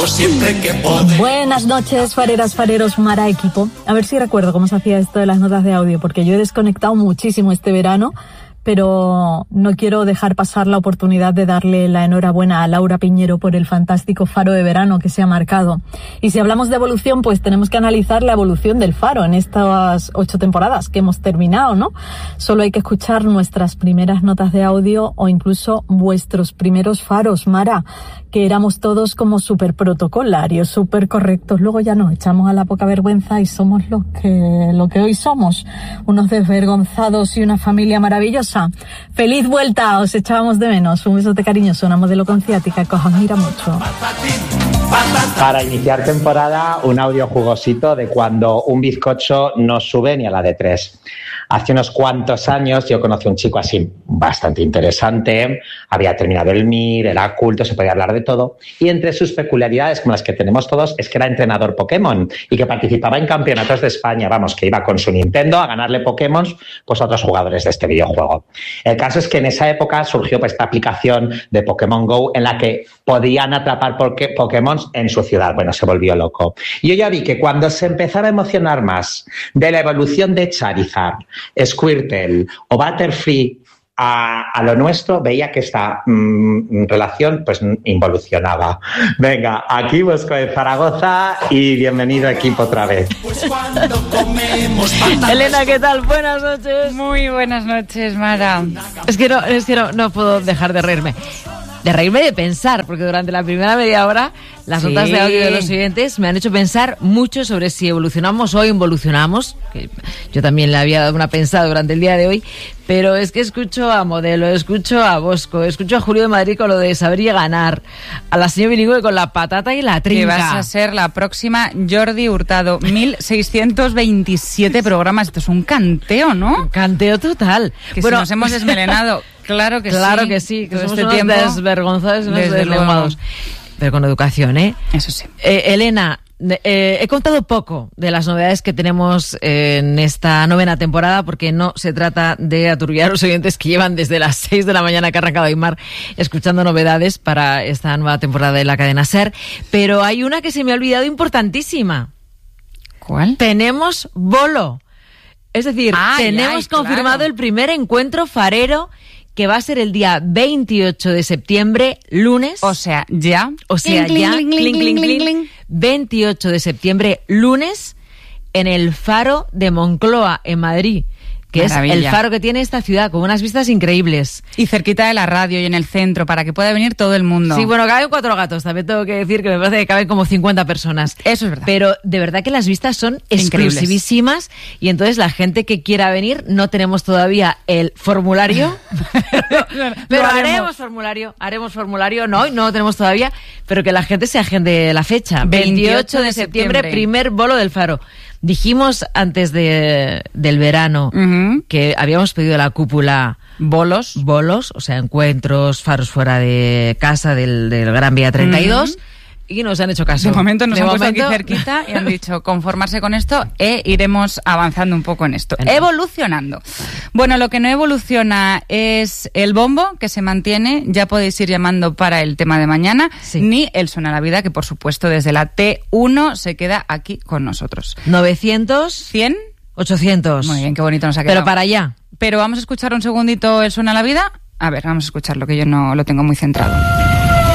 vamos siempre que podemos. Buenas noches, fareras, fareros, Mara equipo. A ver si recuerdo cómo se hacía esto de las notas de audio, porque yo he desconectado muchísimo este verano, pero no quiero dejar pasar la oportunidad de darle la enhorabuena a Laura Piñero por el fantástico faro de verano que se ha marcado. Y si hablamos de evolución, pues tenemos que analizar la evolución del faro en estas 8 temporadas que hemos terminado, ¿no? Solo hay que escuchar nuestras primeras notas de audio o incluso vuestros primeros faros, Mara, que éramos todos como súper protocolarios, súper correctos. Luego ya nos echamos a la poca vergüenza y somos lo que hoy somos, unos desvergonzados y una familia maravillosa. ¡Feliz vuelta! Os echábamos de menos. Un besote cariñoso, una modelo con ciática que os admira mucho. Para iniciar temporada, un audio jugosito de cuando un bizcocho no sube ni a la de 3. Hace unos cuantos años yo conocí a un chico así bastante interesante, había terminado el MIR, era culto, se podía hablar de todo, y entre sus peculiaridades, como las que tenemos todos, es que era entrenador Pokémon y que participaba en campeonatos de España, vamos, que iba con su Nintendo a ganarle Pokémon pues, a otros jugadores de este videojuego. El caso es que en esa época surgió pues, esta aplicación de Pokémon Go en la que podían atrapar Pokémon en su ciudad. Bueno, se volvió loco. Y yo ya vi que cuando se empezaba a emocionar más de la evolución de Charizard, Squirtle o Butterfree a lo nuestro, veía que esta relación pues involucionaba. Venga, aquí Bosco de Zaragoza y bienvenido equipo otra vez. Pues cuando comemos Elena, ¿qué tal? Buenas noches. Muy buenas noches, Mara. Es que no puedo dejar de reírme. De reírme de pensar, porque durante la primera media hora las notas de audio de los oyentes me han hecho pensar mucho sobre si evolucionamos o involucionamos, que yo también le había dado una pensada durante el día de hoy, pero es que escucho a Modelo, escucho a Bosco, escucho a Julio de Madrid con lo de saber y ganar, a la señora bilingüe con la patata y la trinca. Que vas a ser la próxima Jordi Hurtado. 1627 programas, esto es un canteo, ¿no? Un canteo total. Que bueno, si nos hemos desmelenado, claro que sí. Que somos este unos tiempo, desvergonzados y unos desleguados. Pero con educación, ¿eh? Eso sí. Elena, he contado poco de las novedades que tenemos en esta 9ª temporada, porque no se trata de aturbillar a los oyentes que llevan desde las 6 de la mañana que ha arrancado Aymar escuchando novedades para esta nueva temporada de la cadena SER, pero hay una que se me ha olvidado importantísima. ¿Cuál? Tenemos bolo. Es decir, tenemos confirmado el primer encuentro farero, que va a ser el día 28 de septiembre, lunes. O sea, ya. 28 de septiembre, lunes, en el Faro de Moncloa, en Madrid. Que Maravilla. Es el faro que tiene esta ciudad, con unas vistas increíbles. Y cerquita de la radio y en el centro, para que pueda venir todo el mundo. Sí, bueno, caben 4 gatos, también tengo que decir que me parece que caben como 50 personas. Eso es verdad. Pero de verdad que las vistas son exclusivísimas, y entonces la gente que quiera venir, no tenemos todavía el formulario, pero haremos formulario, no lo tenemos todavía, pero que la gente se agende la fecha. 28 de septiembre, primer bolo del faro. Dijimos antes del verano que habíamos pedido a la cúpula bolos, o sea, encuentros, faros fuera de casa del Gran Vía 32, y nos han hecho caso. De momento nos han puesto aquí cerquita y han dicho conformarse con esto e iremos avanzando un poco en esto. Evolucionando. Bueno, lo que no evoluciona es el bombo, que se mantiene. Ya podéis ir llamando para el tema de mañana. Sí. Ni el Suena la Vida, que por supuesto desde la T1 se queda aquí con nosotros. 900... 100... 800. Muy bien, qué bonito nos ha quedado. Pero para allá. Pero vamos a escuchar un segundito el Suena la Vida. A ver, vamos a escucharlo, que yo no lo tengo muy centrado.